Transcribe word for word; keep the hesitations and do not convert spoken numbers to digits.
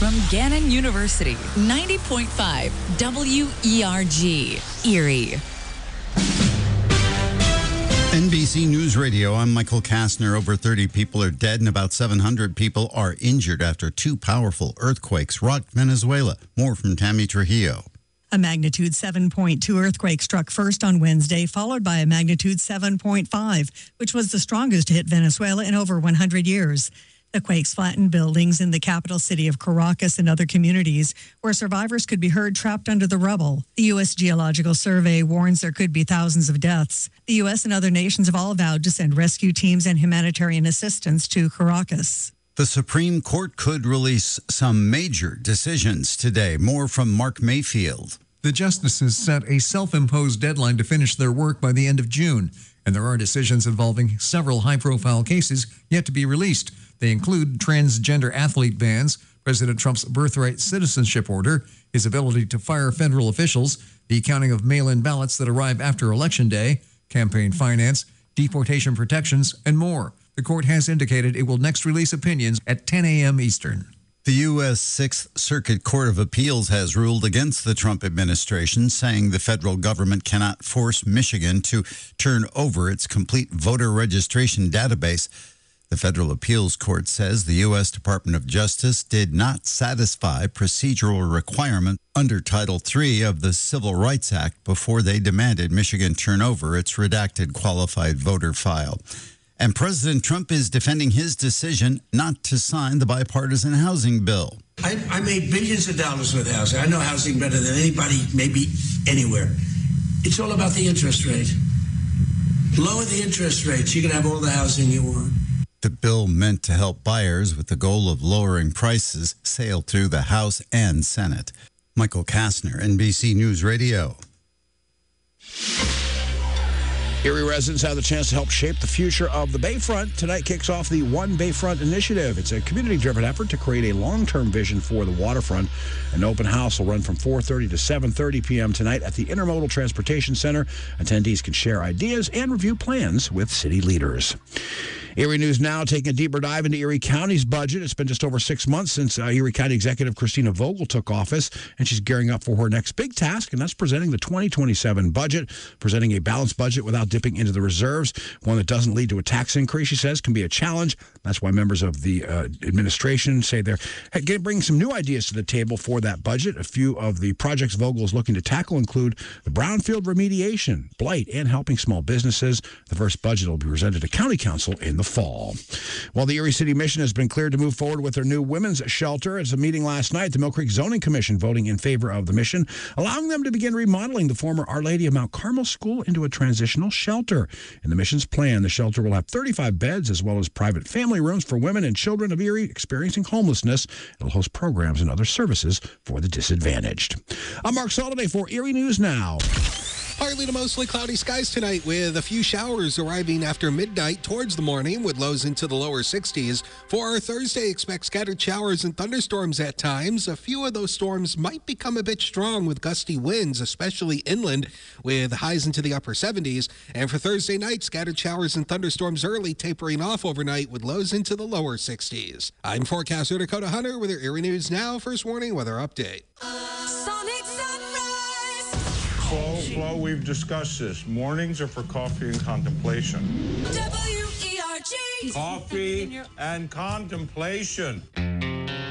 from Gannon University, ninety point five W E R G, Erie. N B C News Radio, I'm Michael Kastner. Over thirty people are dead and about seven hundred people are injured after two powerful earthquakes rocked Venezuela. More from Tammy Trujillo. A magnitude seven point two earthquake struck first on Wednesday, followed by a magnitude seven point five, which was the strongest to hit Venezuela in over one hundred years. The quakes flattened buildings in the capital city of Caracas and other communities where survivors could be heard trapped under the rubble. The U S Geological Survey warns there could be thousands of deaths. The U S and other nations have all vowed to send rescue teams and humanitarian assistance to Caracas. The Supreme Court could release some major decisions today. More from Mark Mayfield. The justices set a self-imposed deadline to finish their work by the end of June, and there are decisions involving several high-profile cases yet to be released. They include transgender athlete bans, President Trump's birthright citizenship order, his ability to fire federal officials, the counting of mail-in ballots that arrive after Election Day, campaign finance, deportation protections, and more. The court has indicated it will next release opinions at ten a.m. Eastern. The U S Sixth Circuit Court of Appeals has ruled against the Trump administration, saying the federal government cannot force Michigan to turn over its complete voter registration database. The Federal Appeals Court says the U S Department of Justice did not satisfy procedural requirement under Title three of the Civil Rights Act before they demanded Michigan turn over its redacted qualified voter file. And President Trump is defending his decision not to sign the bipartisan housing bill. I, I made billions of dollars with housing. I know housing better than anybody, maybe anywhere. It's all about the interest rate. Lower the interest rates, you can have all the housing you want. The bill meant to help buyers with the goal of lowering prices sailed through the House and Senate. Michael Kastner, N B C News Radio. Erie residents have the chance to help shape the future of the Bayfront. Tonight kicks off the One Bayfront Initiative. It's a community-driven effort to create a long-term vision for the waterfront. An open house will run from four thirty to seven thirty p.m. tonight at the Intermodal Transportation Center. Attendees can share ideas and review plans with city leaders. Erie News Now taking a deeper dive into Erie County's budget. It's been just over six months since uh, Erie County Executive Christina Vogel took office, and she's gearing up for her next big task, and that's presenting the twenty twenty-seven budget, presenting a balanced budget without dipping into the reserves. One that doesn't lead to a tax increase, she says, can be a challenge. That's why members of the uh, administration say they're bringing some new ideas to the table for that budget. A few of the projects Vogel is looking to tackle include the brownfield remediation, blight, and helping small businesses. The first budget will be presented to County Council in the fall. While the Erie City Mission has been cleared to move forward with their new women's shelter, it's a meeting last night, the Mill Creek Zoning Commission voting in favor of the mission, allowing them to begin remodeling the former Our Lady of Mount Carmel School into a transitional shelter. In the mission's plan, the shelter will have thirty-five beds as well as private family rooms for women and children of Erie experiencing homelessness. It'll host programs and other services for the disadvantaged. I'm Mark Soliday for Erie News Now. Partly to mostly cloudy skies tonight with a few showers arriving after midnight towards the morning with lows into the lower sixties. For our Thursday, expect scattered showers and thunderstorms at times. A few of those storms might become a bit strong with gusty winds, especially inland, with highs into the upper seventies. And for Thursday night, scattered showers and thunderstorms early, tapering off overnight with lows into the lower sixties. I'm forecaster Dakota Hunter with your Erie News Now First Warning Weather Update. Sonic Sunrise. Flo, Flo, we've discussed this. Mornings are for coffee and contemplation. W E R G. Coffee and contemplation.